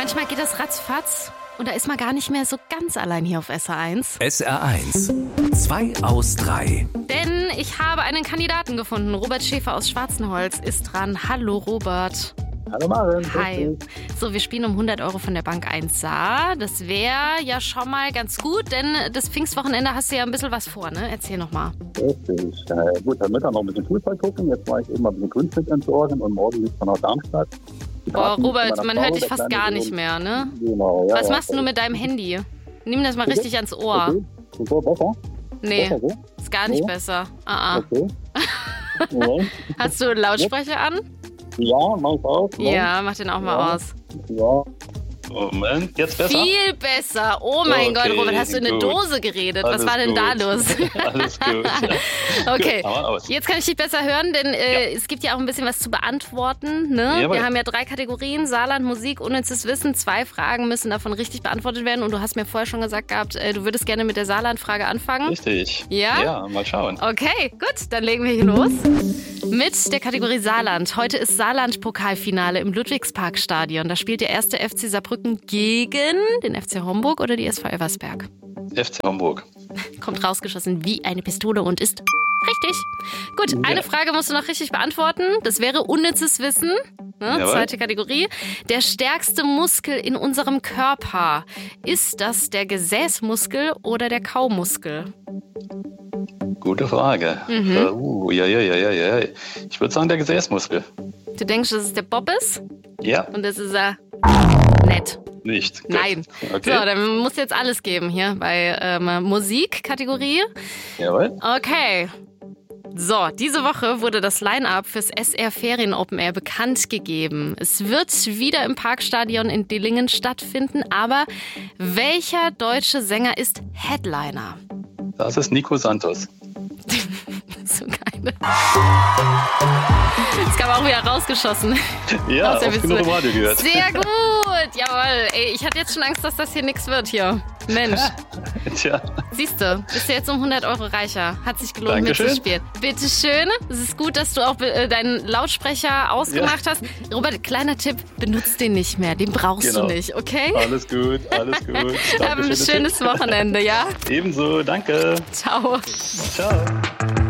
Manchmal geht das ratzfatz und da ist man gar nicht mehr so ganz allein hier auf SR1. SR1, 2 aus 3. Denn ich habe einen Kandidaten gefunden. Robert Schäfer aus Schwarzenholz ist dran. Hallo Robert. Hallo Maren. Hi. So, wir spielen um 100 Euro von der Bank 1 Saar. Das wäre ja schon mal ganz gut, denn das Pfingstwochenende hast du ja ein bisschen was vor, ne? Erzähl noch mal. Richtig. Gut, heute Mittag noch ein bisschen Fußball gucken. Jetzt war ich eben mal ein bisschen Grünfeld entsorgen und morgen geht's dann nach Darmstadt. Boah, Robert, man hört dich fast gar nicht mehr, ne? Genau, ja. Was machst du mit deinem Handy? Nimm das mal richtig ans Ohr. Okay. Ist so besser? Nee, Besser so? ist gar nicht Nee? besser. Okay. Nee. Hast du einen Lautsprecher an? Ja, mach ich auch. Ja, mach den auch mal aus. Ja. Moment, jetzt besser? Viel besser. Oh mein Okay, Gott, Robert, hast du in eine gut. Dose geredet? Alles Was war denn da gut. los? Alles gut. Okay, Gut, aber aus. jetzt kann ich dich besser hören, denn es gibt ja auch ein bisschen was zu beantworten. Ne? Jawohl. Wir haben ja 3 Kategorien, Saarland, Musik, unnützes Wissen. 2 Fragen müssen davon richtig beantwortet werden. Und du hast mir vorher schon gesagt gehabt, du würdest gerne mit der Saarland-Frage anfangen. Richtig. Ja? Ja, mal schauen. Okay, gut, dann legen wir hier los. Mit der Kategorie Saarland. Heute ist Saarland-Pokalfinale im Ludwigsparkstadion. Da spielt der erste FC Saarbrücken gegen den FC Homburg oder die SV Elversberg. FC Homburg. Kommt rausgeschossen wie eine Pistole und ist richtig. Gut, eine Frage musst du noch richtig beantworten. Das wäre unnützes Wissen. Ne? Jawohl. 2. Kategorie. Der stärkste Muskel in unserem Körper. Ist das der Gesäßmuskel oder der Kaumuskel? Gute Frage. Ja. Ich würde sagen, der Gesäßmuskel. Du denkst, dass es der Bob ist? Ja, Und das ist er nett. nicht. Gut. Nein. Okay. So, dann musst du jetzt alles geben hier bei Musikkategorie. Jawohl. Okay. So, diese Woche wurde das Line-Up fürs SR Ferien Open Air bekannt gegeben. Es wird wieder im Parkstadion in Dillingen stattfinden, aber welcher deutsche Sänger ist Headliner? Das ist Nico Santos. So geil. Das kam auch wieder rausgeschossen. Ja, Aus der oft genug im Witze. Radio gehört. Sehr gut, jawohl. Ey, ich hatte jetzt schon Angst, dass das hier nichts wird hier. Mensch. Tja, Siehst du, bist du jetzt um 100 Euro reicher. Hat sich gelohnt Dankeschön. mitzuspielen. Bitteschön. Es ist gut, dass du auch deinen Lautsprecher ausgemacht hast. Robert, kleiner Tipp, benutz den nicht mehr. Den brauchst Genau. du nicht, okay? alles gut, alles gut. Hab ein Dankeschön. schönes Wochenende, ja? Ebenso, danke. Ciao. Ciao.